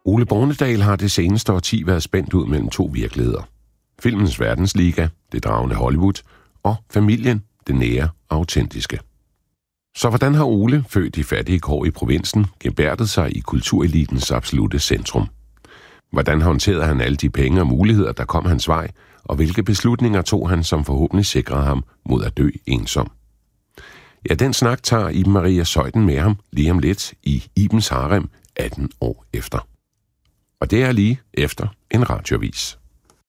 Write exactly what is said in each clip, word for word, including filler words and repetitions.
Ole Bornedal har det seneste årti været spændt ud mellem to virkeligheder. Filmens verdensliga, det dragende Hollywood, og familien, det nære og autentiske. Så hvordan har Ole, født i fattige kår i provinsen, gebærdet sig i kulturelitens absolute centrum? Hvordan håndterede han alle de penge og muligheder, der kom hans vej, og hvilke beslutninger tog han, som forhåbentlig sikrede ham mod at dø ensom? Ja, den snak tager Iben Maria Zeuthen med ham lige om lidt i Ibens Harem atten år efter. Og det er lige efter en radioavis.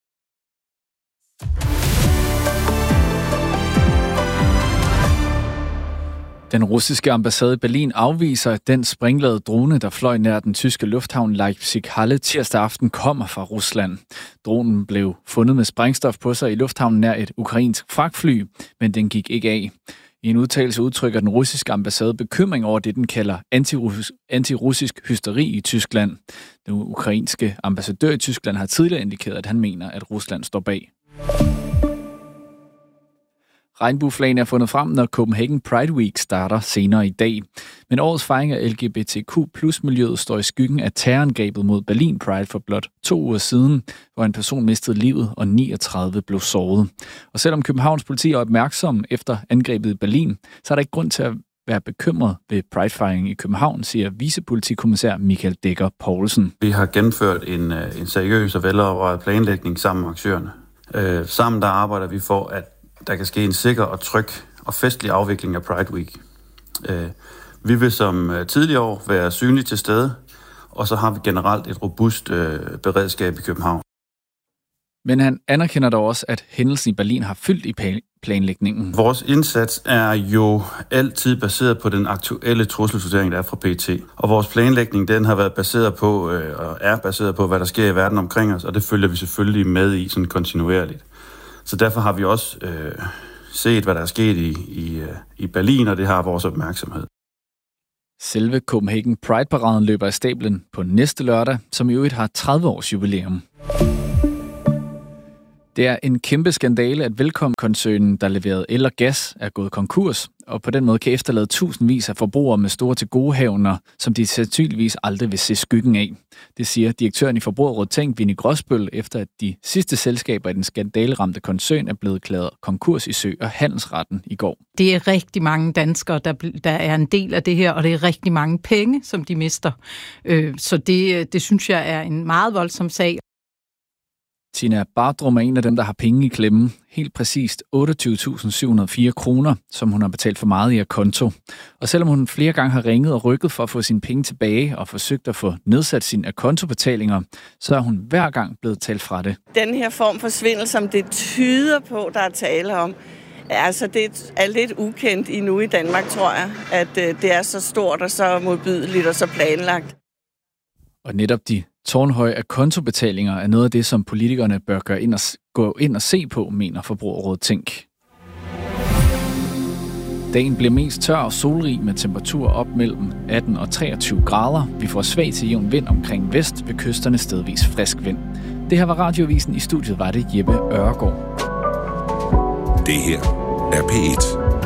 Den russiske ambassade i Berlin afviser, at den sprængladede drone, der fløj nær den tyske lufthavn Leipzig-Halle tirsdag aften, kommer fra Rusland. Dronen blev fundet med sprængstof på sig i lufthavnen nær et ukrainsk fragtfly, men den gik ikke af. I en udtalelse udtrykker den russiske ambassade bekymring over det, den kalder antirussisk, antirussisk hysteri i Tyskland. Den ukrainske ambassadør i Tyskland har tidligere indikeret, at han mener, at Rusland står bag. Regnbueflagene er fundet frem, når Copenhagen Pride Week starter senere i dag. Men årets fejring af L G B T Q plus miljøet står i skyggen af terrorangrebet mod Berlin Pride for blot to uger siden, hvor en person mistede livet og niogtredive blev såret. Og selvom Københavns politi er opmærksom efter angrebet i Berlin, så er der ikke grund til at være bekymret ved Pride-fejringen i København, siger vicepolitikommissær Michael Dækker Poulsen. Vi har gennemført en, en seriøs og velovervejet planlægning sammen med aktørerne. Øh, sammen der arbejder vi for, at der kan ske en sikker og tryg og festlig afvikling af Pride Week. Øh, vi vil som tidligere år være synlige til stede, og så har vi generelt et robust øh, beredskab i København. Men han anerkender dog også, at hændelsen i Berlin har fyldt i planlægningen. Vores indsats er jo altid baseret på den aktuelle trusselsvurdering, der er fra P E T. Og vores planlægning, den har været baseret på, øh, og er baseret på, hvad der sker i verden omkring os, og det følger vi selvfølgelig med i sådan kontinuerligt. Så derfor har vi også øh, set, hvad der er sket i, i, i Berlin, og det har vores opmærksomhed. Selve Copenhagen Pride-paraden løber af stablen på næste lørdag, som i øvrigt har tredive års jubilæum. Det er en kæmpe skandale, at Velkommen-koncernen, der leverede el og gas, er gået konkurs, og på den måde kan efterlade tusindvis af forbrugere med store tilgodehavender, som de sandsynligvis aldrig vil se skyggen af. Det siger direktøren i Forbrugerrådet Tænk, Vinnie Gråsbøl, efter at de sidste selskaber i den skandaleramte koncern er blevet klædet konkurs i Sø- og Handelsretten i går. Det er rigtig mange danskere, der, der er en del af det her, og det er rigtig mange penge, som de mister. Så det, det synes jeg er en meget voldsom sag. Tina Bardrum er en af dem, der har penge i klemmen. Helt præcist otteogtyve tusind syv hundrede og fire kroner, som hun har betalt for meget i konto. Og selvom hun flere gange har ringet og rykket for at få sine penge tilbage og forsøgt at få nedsat sine kontobetalinger, så er hun hver gang blevet talt fra det. Den her form for svindel, som det tyder på, der er tale om, altså det er lidt ukendt endnu i Danmark, tror jeg, at det er så stort og så modbydeligt og så planlagt. Og netop de tårnhøje kontobetalinger er noget af det, som politikerne bør gøre ind og, gå ind og se på, mener Forbrugerrådet Tænk. Dagen bliver mest tør og solrig med temperaturer op mellem atten og treogtyve grader. Vi får svag til jævn vind omkring vest, ved kysterne stedvis frisk vind. Det her var radioavisen. I studiet var det Jeppe Øregård. Det her er P et.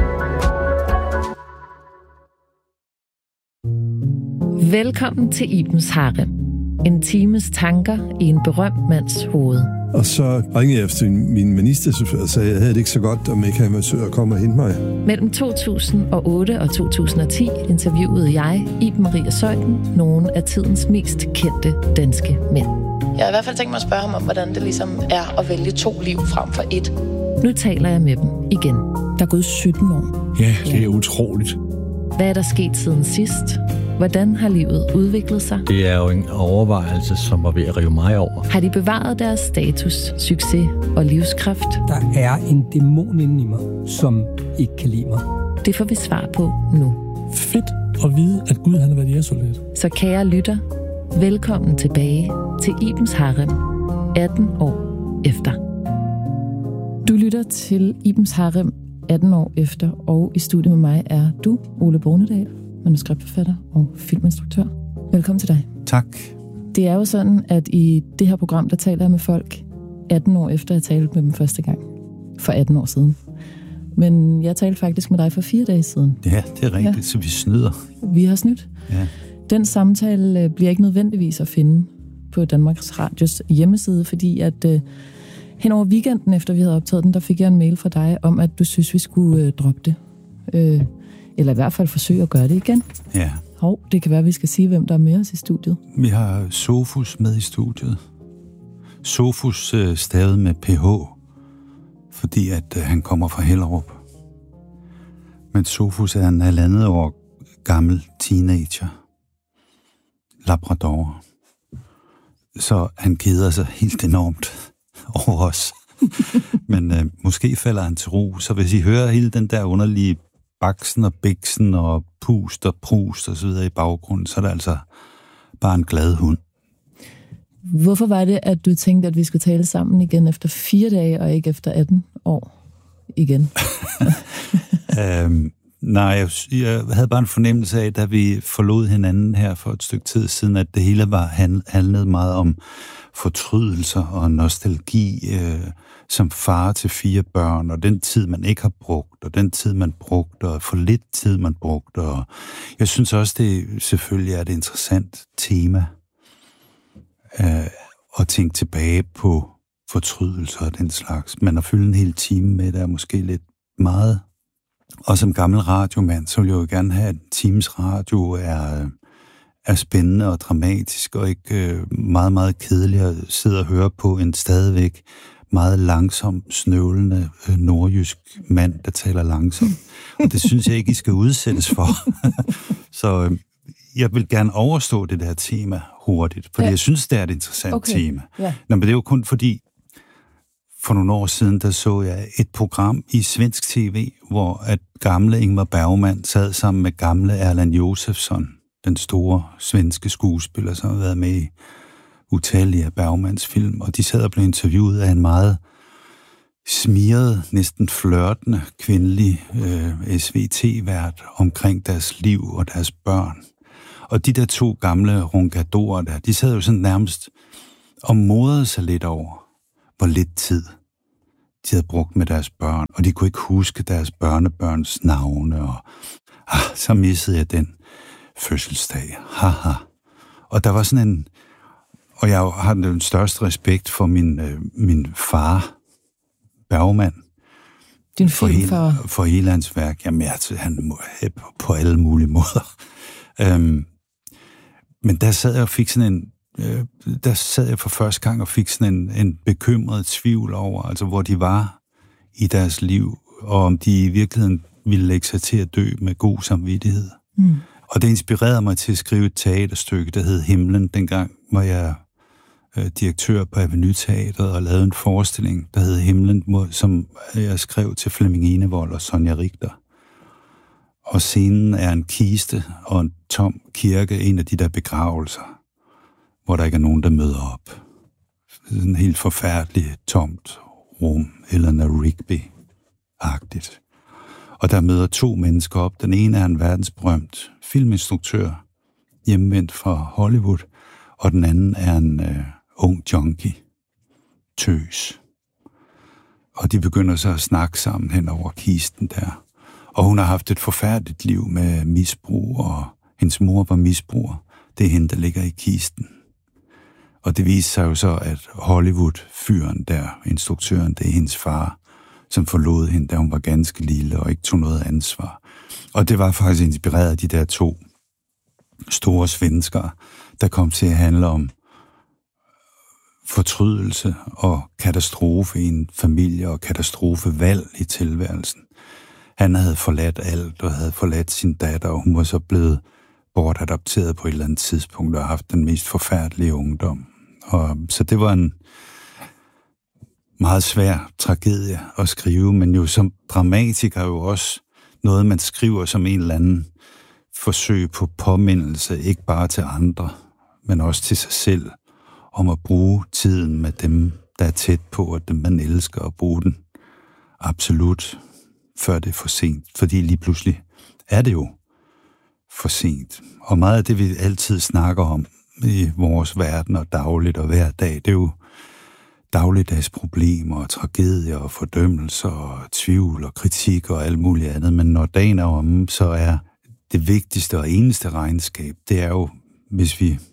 Velkommen til Ibens Harem. En times tanker i en berømt mands hoved. Og så ringede jeg efter min minister og sagde, at jeg havde det ikke så godt, om ikke han ville komme og hente mig. Mellem to tusind og otte og to tusind og ti interviewede jeg, Iben Maria Zeuthen, nogle af tidens mest kendte danske mænd. Jeg har i hvert fald tænkt mig at spørge ham om, hvordan det ligesom er at vælge to liv frem for et. Nu taler jeg med dem igen. Der er gået sytten år. Ja, det er utroligt. Hvad er der sket siden sidst? Hvordan har livet udviklet sig? Det er jo en overvejelse, som var ved at rive mig over. Har de bevaret deres status, succes og livskraft? Der er en dæmon inde i mig, som ikke kan lide mig. Det får vi svar på nu. Fedt at vide, at Gud han har været jægersoldat. Så kære lytter, velkommen tilbage til Ibens Harem, atten år efter. Du lytter til Ibens Harem, atten år efter, og i studiet med mig er du, Ole Bornedal, manuskriptforfatter og filminstruktør. Velkommen til dig. Tak. Det er jo sådan, at i det her program, der taler jeg med folk atten år efter, jeg talte med dem første gang. For atten år siden. Men jeg talte faktisk med dig for fire dage siden. Ja, det er rigtigt, ja. Så vi snyder. Vi har snydt. Ja. Den samtale bliver ikke nødvendigvis at finde på Danmarks Radios hjemmeside, fordi at øh, hen over weekenden, efter vi havde optaget den, der fik jeg en mail fra dig om, at du synes, vi skulle øh, droppe det. Øh, eller i hvert fald forsøge at gøre det igen. Ja. Hov, det kan være, at vi skal sige, hvem der er med os i studiet. Vi har Sofus med i studiet. Sofus øh, stavet med P H, fordi at øh, han kommer fra Hellerup. Men Sofus er en halvandet år gammel teenager. Labrador. Så han keder sig helt enormt over os. Men øh, måske falder han til ro. Så hvis I hører hele den der underlige baksen og biksen og pust og prust og så videre i baggrunden, så er det altså bare en glad hund. Hvorfor var det, at du tænkte, at vi skulle tale sammen igen efter fire dage og ikke efter atten år igen? øhm, nej, jeg, jeg havde bare en fornemmelse af, da vi forlod hinanden her for et stykke tid siden, at det hele var handlet meget om fortrydelser og nostalgi øh, som far til fire børn, og den tid, man ikke har brugt, og den tid, man brugte, og for lidt tid, man brugte. Og jeg synes også, det selvfølgelig er et interessant tema øh, at tænke tilbage på fortrydelser og den slags. Men at fylde en hel time med det er måske lidt meget. Og som gammel radiomand, så vil jeg jo gerne have, at en times radio er, er spændende og dramatisk, og ikke øh, meget, meget kedelig at sidde og høre på en stadigvæk meget langsom, snøvlende øh, nordjysk mand, der taler langsomt. Og det synes jeg ikke, I skal udsættes for. Så øh, jeg vil gerne overstå det der tema hurtigt, fordi ja. jeg synes, det er et interessant okay. tema. Ja. Nå, men det er jo kun fordi, for nogle år siden, der så jeg et program i svensk tv, hvor at gamle Ingmar Bergman sad sammen med gamle Erland Josephson, den store svenske skuespiller, som har været med i utallige af Bergmans film, og de sad og blev interviewet af en meget smiret, næsten flirtende kvindelig øh, S V T-vært omkring deres liv og deres børn. Og de der to gamle rungadorer der, de sad jo sådan nærmest og modede sig lidt over, hvor lidt tid de havde brugt med deres børn, og de kunne ikke huske deres børnebørns navne, og ah, så missede jeg den fødselsdag. Haha. Og der var sådan en, og jeg har den største respekt for min, øh, min far, Bergman. Din for filmfar? Hele, for hele hans værk. Jamen, altså, han må have på alle mulige måder. øhm, men der sad jeg og fik sådan en, øh, der sad jeg for første gang og fik sådan en, en bekymret tvivl over, altså hvor de var i deres liv, og om de i virkeligheden ville lægge sig til at dø med god samvittighed. Mm. Og det inspirerede mig til at skrive et teaterstykke, der hed Himlen. Dengang var jeg øh, direktør på Avenue Teatret og lavede en forestilling, der hed Himlen, som jeg skrev til Flemming Enevold og Sonja Richter. Og scenen er en kiste og en tom kirke, en af de der begravelser, hvor der ikke er nogen, der møder op. Sådan en helt forfærdelig, tomt rum, Eleanor Rigby-agtigt. Og der møder to mennesker op. Den ene er en verdensberømt filminstruktør, hjemvendt fra Hollywood, og den anden er en øh, ung junkie, tøs. Og de begynder så at snakke sammen hen over kisten der. Og hun har haft et forfærdeligt liv med misbrug, og hendes mor var misbruger. Det er hende, der ligger i kisten. Og det viser sig jo så, at Hollywood-fyren der, instruktøren, det er hendes far, som forlod hende, da hun var ganske lille og ikke tog noget ansvar. Og det var faktisk inspireret af de der to store svenskere, der kom til at handle om fortrydelse og katastrofe i en familie og katastrofevalg i tilværelsen. Han havde forladt alt og havde forladt sin datter, og hun var så blevet bortadopteret på et eller andet tidspunkt og haft den mest forfærdelige ungdom. Og så det var en meget svær tragedie at skrive, men jo som dramatiker jo også noget, man skriver som en eller anden forsøg på påmindelse, ikke bare til andre, men også til sig selv, om at bruge tiden med dem, der er tæt på, og dem, man elsker, og bruge den absolut, før det er for sent. Fordi lige pludselig er det jo for sent. Og meget af det, vi altid snakker om i vores verden og dagligt og hver dag, det er jo dagligdags problemer og tragedier og fordømmelser og tvivl og kritik og alt muligt andet. Men når dagen er omme, så er det vigtigste og eneste regnskab, det er jo, hvis vi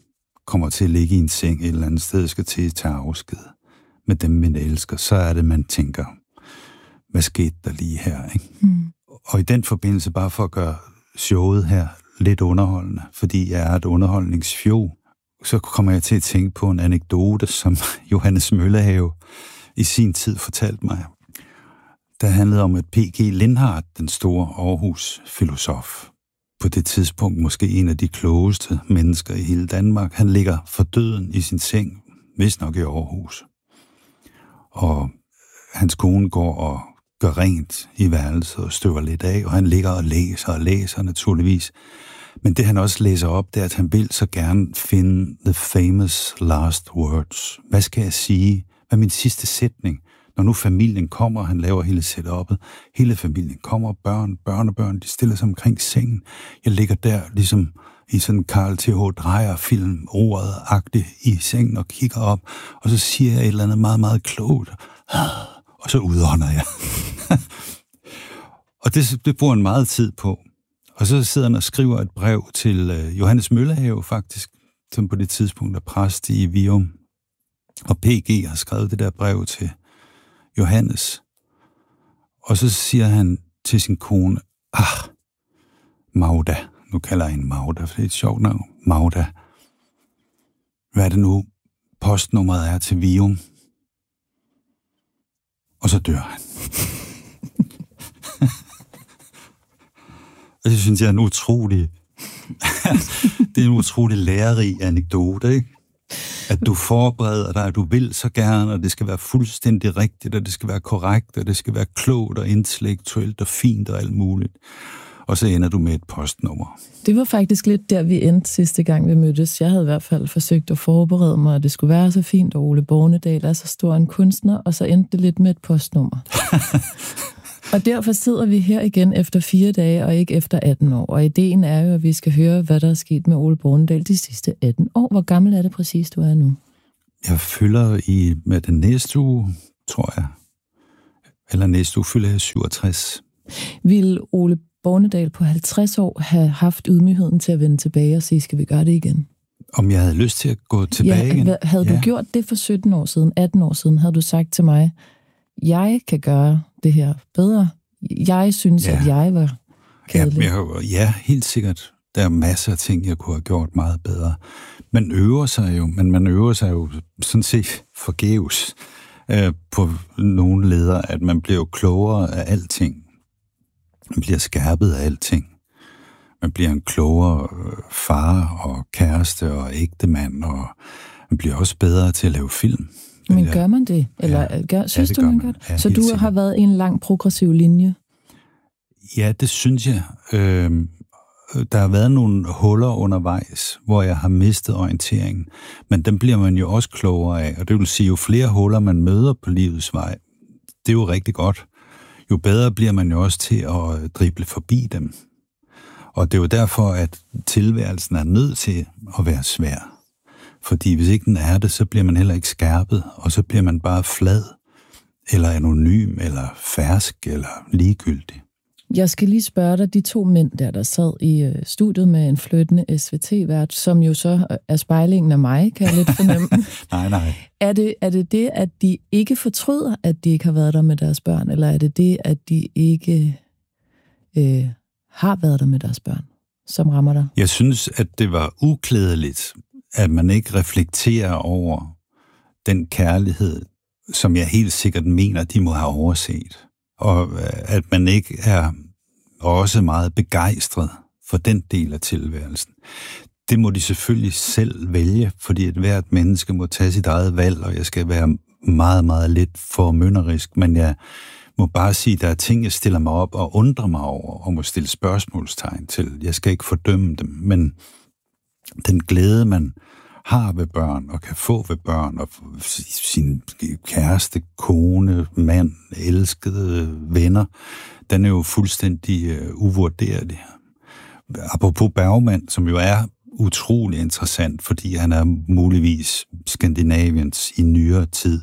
kommer til at ligge i en seng et eller andet sted, skal til at tage afsked med dem, man elsker, så er det, man tænker, hvad skete der lige her, ikke? Mm. Og i den forbindelse, bare for at gøre showet her lidt underholdende, fordi jeg er et underholdningsfjol, så kommer jeg til at tænke på en anekdote, som Johannes Møllehave i sin tid fortalte mig. Der handlede om, at P G Lindhardt, den store Aarhus-filosof, på det tidspunkt måske en af de klogeste mennesker i hele Danmark, han ligger for døden i sin seng, vist nok i Aarhus. Og hans kone går og gør rent i værelset og støver lidt af, og han ligger og læser og læser naturligvis. Men det han også læser op, det er, at han vil så gerne finde the famous last words. Hvad skal jeg sige? Hvad er min sidste sætning? Når nu familien kommer, han laver hele setup'et, hele familien kommer, børn, børnebørn, de stiller sig omkring sengen. Jeg ligger der ligesom i sådan en Carl T H Dreyer-film, ordet-agtigt i sengen og kigger op, og så siger jeg et eller andet meget, meget klogt, og så udånder jeg. Og det, det bruger han meget tid på. Og så sidder han og skriver et brev til uh, Johannes Møllehave, faktisk, som på det tidspunkt er præst i Vium. Og P G har skrevet det der brev til Johannes. Og så siger han til sin kone, ah, Magda, nu kalder jeg hende Magda, for det er et sjovt navn, Magda. Hvad er det nu, postnummeret er til Vium? Og så dør han. Og det synes jeg er en utrolig, det er en utrolig lærerig anekdote, ikke? At du forbereder dig, at du vil så gerne, og det skal være fuldstændig rigtigt, og det skal være korrekt, og det skal være klogt og intellektuelt og fint og alt muligt. Og så ender du med et postnummer. Det var faktisk lidt der, vi endte sidste gang, vi mødtes. Jeg havde i hvert fald forsøgt at forberede mig, at det skulle være så fint, og Ole Bornedal er så stor en kunstner, og så endte det lidt med et postnummer. Og derfor sidder vi her igen efter fire dage, og ikke efter atten år. Og ideen er jo, at vi skal høre, hvad der er sket med Ole Bornedal de sidste atten år. Hvor gammel er det præcis, du er nu? Jeg fylder i med den næste uge, tror jeg. Eller næste uge fylder jeg syvogtres. Vil Ole Bornedal på halvtreds år have haft ydmygheden til at vende tilbage og sige, skal vi gøre det igen? Om jeg havde lyst til at gå tilbage ja, igen? Havde ja. du gjort det for sytten år siden, atten år siden, havde du sagt til mig, jeg kan gøre det her bedre. Jeg synes, ja. at jeg var kedelig. Ja, jeg, ja, helt sikkert. Der er masser af ting, jeg kunne have gjort meget bedre. Man øver sig jo, men man øver sig jo sådan set forgæves øh, på nogle ledere, at man bliver jo klogere af alting. Man bliver skærpet af alting. Man bliver en klogere far og kæreste og ægtemand, og man bliver også bedre til at lave film. Men gør man det? Eller ja, gør, synes ja, det du, man gør det? Ja, så du sikkert. Har været i en lang progressiv linje? Ja, det synes jeg. Øh, der har været nogle huller undervejs, hvor jeg har mistet orienteringen. Men dem bliver man jo også klogere af. Og det vil sige, jo flere huller man møder på livets vej, det er jo rigtig godt. Jo bedre bliver man jo også til at drible forbi dem. Og det er jo derfor, at tilværelsen er nødt til at være svær. Fordi hvis ikke den er det, så bliver man heller ikke skærpet, og så bliver man bare flad, eller anonym, eller fersk, eller ligegyldig. Jeg skal lige spørge dig, de to mænd der, der sad i studiet med en flyttende S V T-vært, som jo så er spejlingen af mig, kan jeg lidt fornemme. nej, nej. Er det, er det det, at de ikke fortryder, at de ikke har været der med deres børn, eller er det det, at de ikke øh, har været der med deres børn, som rammer dig? Jeg synes, at det var uklædeligt, at man ikke reflekterer over den kærlighed, som jeg helt sikkert mener, de må have overset. Og at man ikke er også meget begejstret for den del af tilværelsen. Det må de selvfølgelig selv vælge, fordi et hvert menneske må tage sit eget valg, og jeg skal være meget, meget lidt formynderisk, men jeg må bare sige, at der er ting, jeg stiller mig op og undrer mig over, og må stille spørgsmålstegn til. Jeg skal ikke fordømme dem, men den glæde, man har ved børn, og kan få ved børn, og sin kæreste, kone, mand, elskede venner, den er jo fuldstændig uh, uvurderlig. Apropos Bergman, som jo er utrolig interessant, fordi han er muligvis Skandinaviens i nyere tid,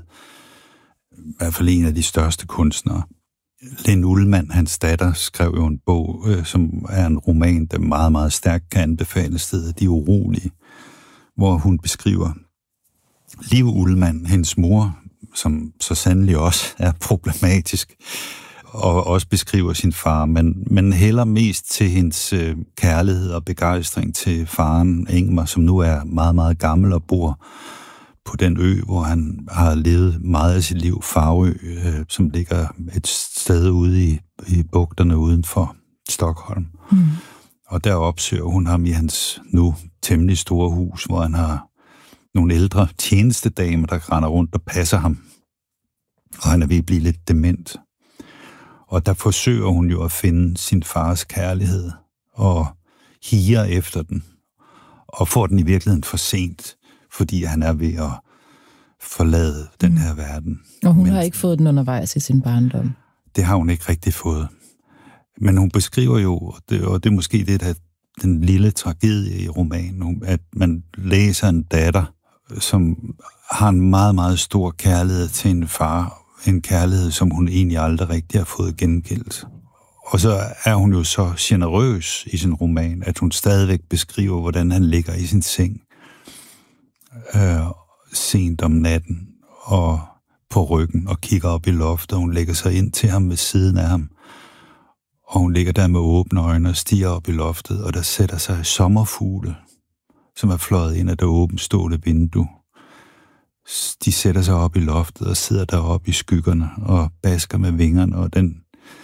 i hvert fald en af de største kunstnere. Linn Ullmann, hans datter, skrev jo en bog, øh, som er en roman, der meget, meget stærkt kan anbefales, stedet De Urolige, hvor hun beskriver Liv Ullmann, hendes mor, som så sandelig også er problematisk, og også beskriver sin far, men, men hælder mest til hendes øh, kærlighed og begejstring til faren Ingmar, som nu er meget, meget gammel og bor på den ø, hvor han har levet meget af sit liv, Farø, øh, som ligger et sted ude i, i bugterne uden for Stockholm. Mm. Og der opsøger hun ham i hans nu temmelig store hus, hvor han har nogle ældre tjenestedamer, der render rundt og passer ham. Og han er ved at blive lidt dement. Og der forsøger hun jo at finde sin fars kærlighed og higer efter den. Og får den i virkeligheden for sent, fordi han er ved at forlade den her verden. Og hun Men, har ikke fået den undervejs i sin barndom. Det har hun ikke rigtig fået. Men hun beskriver jo, og det, og det er måske det, der den lille tragedie i romanen, at man læser en datter, som har en meget, meget stor kærlighed til en far, en kærlighed, som hun egentlig aldrig rigtig har fået gengældt. Og så er hun jo så generøs i sin roman, at hun stadigvæk beskriver, hvordan han ligger i sin seng øh, sent om natten og på ryggen og kigger op i loftet, og hun lægger sig ind til ham ved siden af ham. Og hun ligger der med åbne øjne og stiger op i loftet, og der sætter sig sommerfugle, som er fløjet ind af det åbenstående vindue. De sætter sig op i loftet og sidder deroppe i skyggerne og basker med vingerne, og den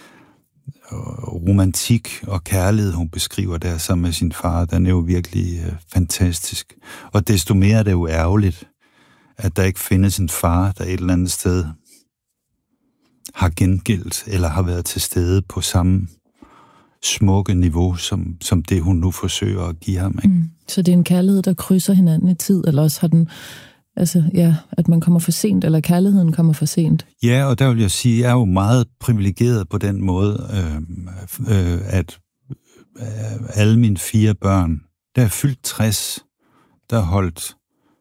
romantik og kærlighed, hun beskriver der sammen med sin far, den er jo virkelig øh, fantastisk. Og desto mere er det jo ærgerligt, at der ikke findes en far, der et eller andet sted har gengældt eller har været til stede på samme smukke niveau, som, som det, hun nu forsøger at give ham. Ikke? Mm. Så det er en kærlighed, der krydser hinanden i tid, eller også har den, altså ja, at man kommer for sent, eller kærligheden kommer for sent? Ja, og der vil jeg sige, jeg er jo meget privilegeret på den måde, øh, øh, at øh, alle mine fire børn, der er fyldt tres, der holdt,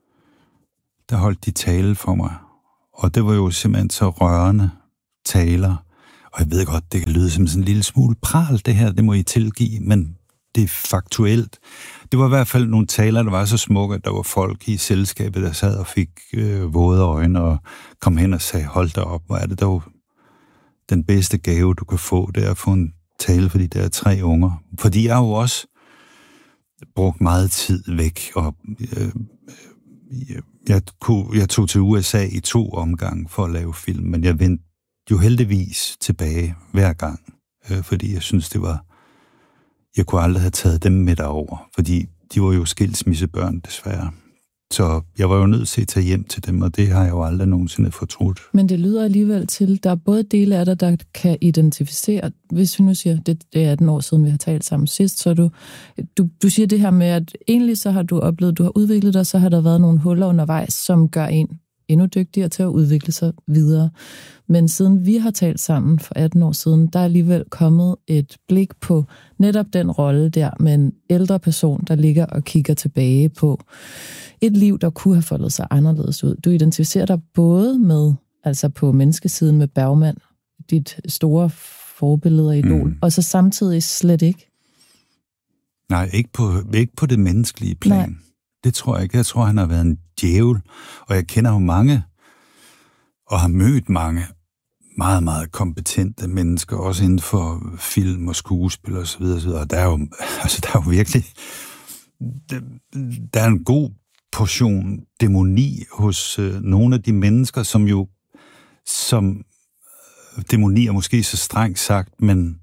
der holdt de tale for mig. Og det var jo simpelthen så rørende taler. Og jeg ved godt, det kan lyde som sådan en lille smule pral, det her, det må I tilgive, men det er faktuelt. Det var i hvert fald nogle taler, der var så smukke, at der var folk i selskabet, der sad og fik øh, våde øjne og kom hen og sagde, hold da op, hvor er det dog den bedste gave, du kan få, det er at få en tale for de der tre unger. Fordi jeg har jo også brugt meget tid væk, og øh, jeg, kunne, jeg tog til U S A i to omgange for at lave film, men jeg vendte jo heldigvis tilbage hver gang, øh, fordi jeg synes, det var... Jeg kunne aldrig have taget dem med derover, fordi de var jo skilsmissebørn, desværre. Så jeg var jo nødt til at tage hjem til dem, og det har jeg jo aldrig nogensinde fortrudt. Men det lyder alligevel til, der er både dele af dig, der kan identificere, hvis vi nu siger, det, det er atten år siden, vi har talt sammen sidst, så du, du, du siger det her med, at egentlig så har du oplevet, du har udviklet dig, så har der været nogle huller undervejs, som gør en endnu dygtigere til at udvikle sig videre. Men siden vi har talt sammen for atten år siden, der er alligevel kommet et blik på netop den rolle der med en ældre person, der ligger og kigger tilbage på et liv, der kunne have foldet sig anderledes ud. Du identificerer dig både med, altså på menneskesiden med Bergman, dit store forbillede og idol, mm. og så samtidig slet ikke. Nej, ikke på, ikke på det menneskelige plan. Nej. Det tror jeg ikke. Jeg tror, han har været en djævel, og jeg kender jo mange, og har mødt mange meget, meget kompetente mennesker, også inden for film og skuespil og så videre, så videre. Og der er jo, altså, der er jo virkelig, der, der er en god portion dæmoni hos øh, nogle af de mennesker, som jo, som dæmoni er måske så strengt sagt, men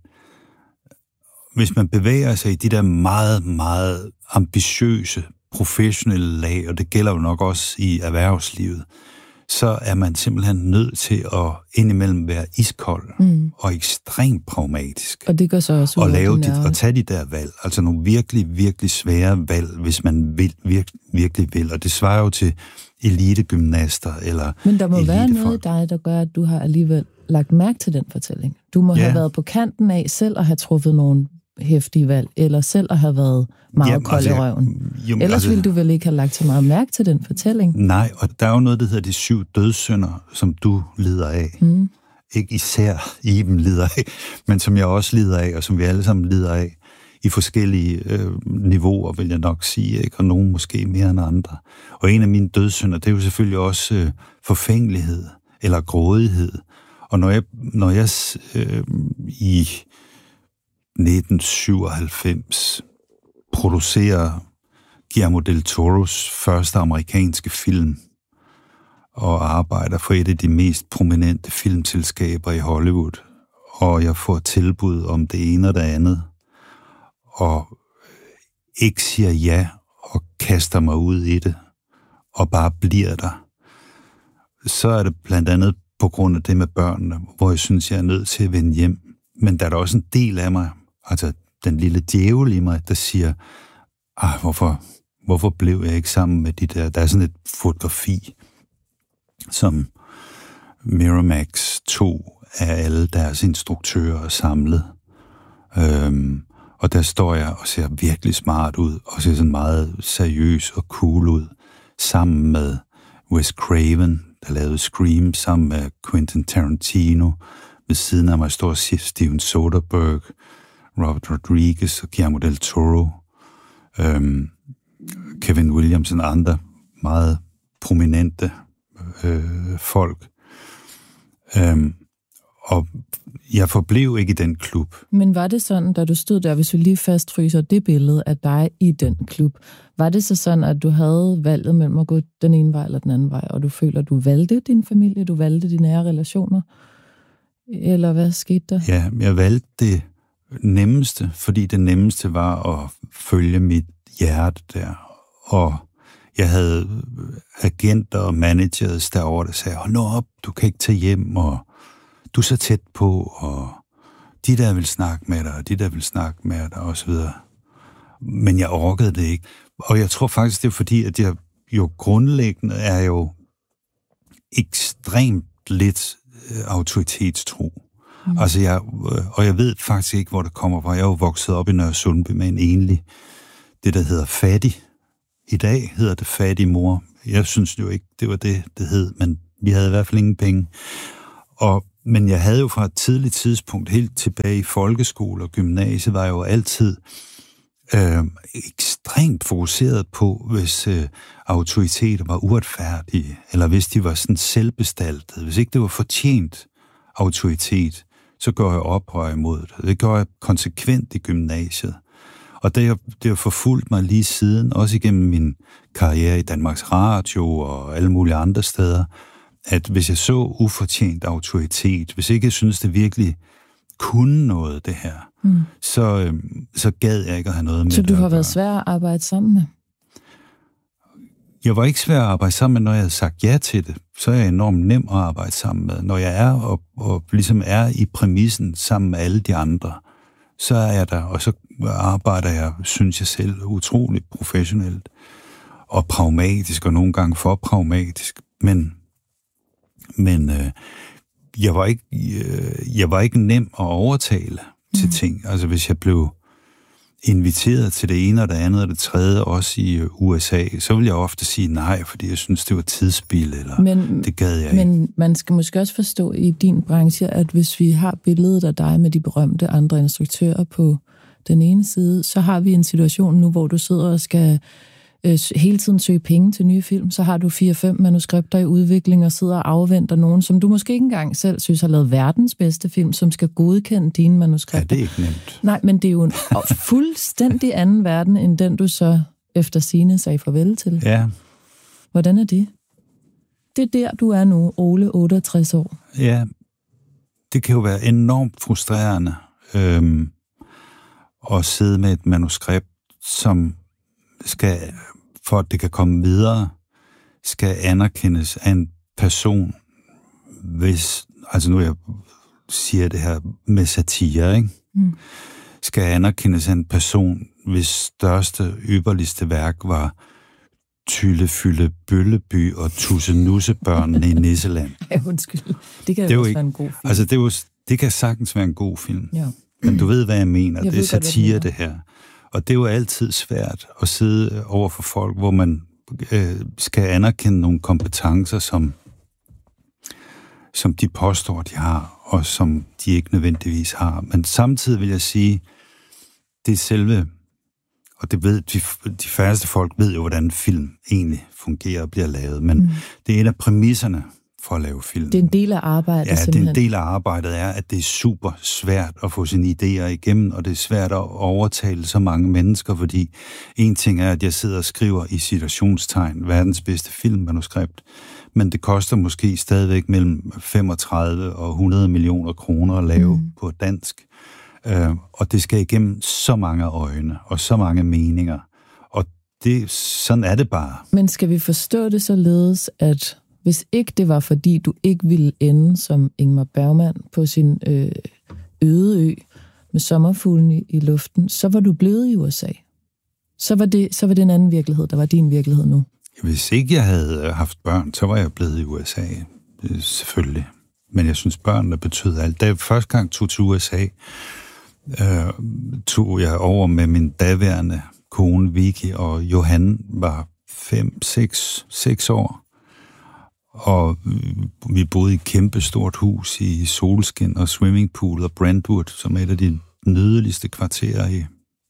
hvis man bevæger sig i de der meget, meget ambitiøse professionelle lag, og det gælder jo nok også i erhvervslivet, så er man simpelthen nødt til at indimellem være iskold mm. og ekstremt pragmatisk. Og det gør så også og lave dit, og tage de der valg, altså nogle virkelig, virkelig svære valg, hvis man vil, virk, virkelig vil. Og det svarer jo til elitegymnaster eller Men der må elitefolk. være noget i dig, der gør, at du har alligevel lagt mærke til den fortælling. Du må ja. have været på kanten af selv at have truffet nogle hæftige valg, eller selv at have været meget Jamen, kold altså, i røven. Jo, Ellers altså, ville du vel ikke have lagt så meget mærke til den fortælling? Nej, og der er jo noget, der hedder de syv dødssynder, som du lider af. Mm. Ikke især Iben lider af, men som jeg også lider af, og som vi alle sammen lider af i forskellige øh, niveauer, vil jeg nok sige, ikke? Og nogen måske mere end andre. Og en af mine dødssynder, det er jo selvfølgelig også øh, forfængelighed eller grådighed. Og når jeg, når jeg øh, i nitten syvoghalvfems producerer Guillermo del Toros første amerikanske film, og arbejder for et af de mest prominente filmselskaber i Hollywood, og jeg får tilbud om det ene og det andet, og ikke siger ja, og kaster mig ud i det, og bare bliver der, så er det blandt andet på grund af det med børnene, hvor jeg synes, jeg er nødt til at vende hjem. Men der er der også en del af mig, altså den lille djævel i mig, der siger, ah, hvorfor, hvorfor blev jeg ikke sammen med de der? Der er sådan et fotografi, som Miramax tog af alle deres instruktører samlet. Øhm, og der står jeg og ser virkelig smart ud, og ser sådan meget seriøs og cool ud, sammen med Wes Craven, der lavede Scream, sammen med Quentin Tarantino. Ved siden af mig står Steven Soderbergh, Robert Rodriguez og Guillermo del Toro, øhm, Kevin Williams og andre meget prominente øh, folk. Øhm, og jeg forblev ikke i den klub. Men var det sådan, da du stod der, hvis vi lige fastfryser det billede af dig i den klub, var det så sådan, at du havde valget mellem at gå den ene vej eller den anden vej, og du føler, at du valgte din familie, du valgte dine nære relationer? Eller hvad skete der? Ja, jeg valgte det nemmeste, fordi det nemmeste var at følge mit hjerte der. Og jeg havde agenter og managers derovre, der sagde, hold nu op, du kan ikke tage hjem, og du er så tæt på, og de der vil snakke med dig, og de der vil snakke med dig, og så videre. Men jeg orkede det ikke. Og jeg tror faktisk, det er fordi, at jeg jo grundlæggende er jo ekstremt lidt autoritetstro. Mm. Altså jeg, og jeg ved faktisk ikke, hvor det kommer fra. Jeg er jo vokset op i Nørresundby med en enlig, det der hedder fattig. I dag hedder det fattig mor. Jeg synes jo ikke, det var det, det hed, men vi havde i hvert fald ingen penge. Og, men jeg havde jo fra et tidligt tidspunkt, helt tilbage i folkeskole og gymnasie, var jeg jo altid øh, ekstremt fokuseret på, hvis øh, autoriteter var uretfærdige, eller hvis de var sådan selvbestaltede. Hvis ikke det var fortjent autoritet, så går jeg oprør imod det. Det gør jeg konsekvent i gymnasiet. Og det har, det har forfulgt mig lige siden, også igennem min karriere i Danmarks Radio og alle mulige andre steder, at hvis jeg så ufortjent autoritet, hvis ikke jeg synes, det virkelig kunne noget, det her, mm. så, så gad jeg ikke at have noget med det. Så du har været svær at arbejde sammen med? Jeg var ikke svær at arbejde sammen med, når jeg havde sagt ja til det. Så er jeg enormt nem at arbejde sammen med. Når jeg er og, og ligesom er i præmissen sammen med alle de andre, så er jeg der, og så arbejder jeg, synes jeg selv, utroligt professionelt og pragmatisk, og nogle gange for pragmatisk. Men, men øh, jeg, var ikke, øh, jeg var ikke nem at overtale mm. til ting. Altså hvis jeg blev inviteret til det ene og det andet og det tredje, også i U S A, så vil jeg ofte sige nej, fordi jeg synes, det var tidsspil, eller men, det gad jeg men ikke. Men man skal måske også forstå i din branche, at hvis vi har billedet af dig med de berømte andre instruktører på den ene side, så har vi en situation nu, hvor du sidder og skal øh, hele tiden søge penge til nye film, så har du fire fem manuskripter i udvikling og sidder og afventer nogen, som du måske ikke engang selv synes har lavet verdens bedste film, som skal godkende dine manuskripter. Ja, det er ikke nemt. Nej, men det er jo en fuldstændig anden verden, end den du så efter sigende sagde farvel til. Ja. Hvordan er det? Det er der, du er nu, Ole, otteogtres år. Ja, det kan jo være enormt frustrerende øhm, at sidde med et manuskript, som skal, for at det kan komme videre, skal anerkendes af en person, hvis, altså nu jeg siger det her med satire, ikke? Mm. Skal anerkendes af en person, hvis største, ypperligste værk var Tyllefylde Bølleby og Tusse Nussebørnene i Nisseland. Ja, undskyld. Det kan jo også være en god film. Altså, det, jo, det kan sagtens være en god film. Ja. Men du ved, hvad jeg mener. Jeg det er satire, godt, det her. Og det er jo altid svært at sidde over for folk, hvor man øh, skal anerkende nogle kompetencer, som, som de påstår, de har, og som de ikke nødvendigvis har. Men samtidig vil jeg sige, det er selve, og det ved de, de færreste folk ved jo, hvordan film egentlig fungerer og bliver lavet, men mm. det er en af præmisserne for at lave film. Det er en del af arbejdet, ja, simpelthen. det er en del af arbejdet er, at det er super svært at få sine idéer igennem, og det er svært at overtale så mange mennesker, fordi en ting er, at jeg sidder og skriver i citationstegn verdens bedste filmmanuskript, men det koster måske stadigvæk mellem femogtredive og hundrede millioner kroner at lave mm. på dansk. Uh, og det skal igennem så mange øjne og så mange meninger. Og det, sådan er det bare. Men skal vi forstå det således, at hvis ikke det var, fordi du ikke ville ende som Ingmar Bergman på sin øh, øde ø med sommerfuglen i, i luften, så var du blevet i U S A. Så var, det, så var det en anden virkelighed, der var din virkelighed nu. Hvis ikke jeg havde haft børn, så var jeg blevet i U S A. Selvfølgelig. Men jeg synes, børnene betød alt. Da jeg første gang tog til U S A, øh, tog jeg over med min daværende kone Vicky, og Johan var fem, seks, seks år. Og vi boede i et kæmpe stort hus i solskin og swimmingpool og Brentwood, som er et af de nydeligste kvarterer i.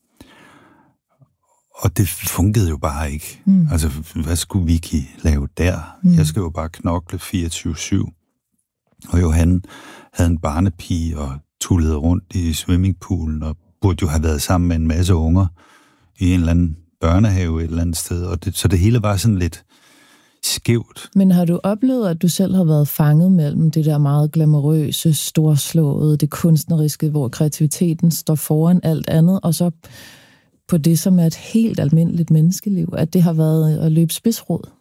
Og det fungerede jo bare ikke. Mm. Altså, hvad skulle Vicky lave der? Mm. Jeg skal jo bare knokle fireogtyve syv. Og Johan havde en barnepige og tullede rundt i swimmingpoolen og burde jo have været sammen med en masse unger i en eller anden børnehave et eller andet sted. Og det, så det hele var sådan lidt skævt. Men har du oplevet, at du selv har været fanget mellem det der meget glamourøse, storslåede, det kunstneriske, hvor kreativiteten står foran alt andet, og så på det, som er et helt almindeligt menneskeliv, at det har været at løbe spidsrod?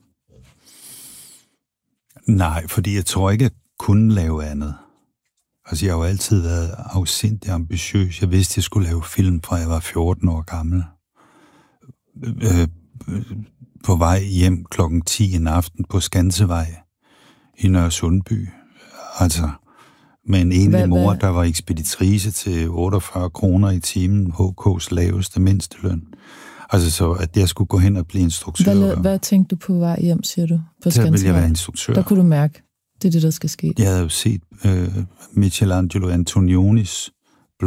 Nej, fordi jeg tror ikke, at jeg kunne lave andet. Altså, jeg har jo altid været afsindig ambitiøs. Jeg vidste, at jeg skulle lave film, fra jeg var fjorten år gammel. Øh, på vej hjem klokken ti en aften på Skansevej i Nørre Sundby. Altså, med en enlig hvad, mor, hvad? Der var ekspeditrice til otteogfyrre kroner i timen, H K's laveste mindsteløn. Altså, så at jeg skulle gå hen og blive instruktør. Hvad, hvad tænkte du på vej hjem, siger du? På der ville jeg være instruktør. Der kunne du mærke, det er det, der skal ske. Jeg havde jo set øh, Michelangelo Antonionis